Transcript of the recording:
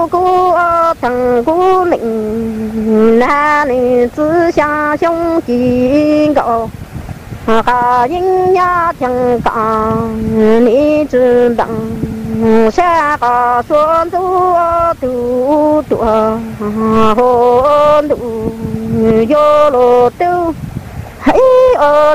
不过成功岭，男女志向胸襟高。好人呀，听讲你知道，山高山多多多，好路有路走，嘿哦。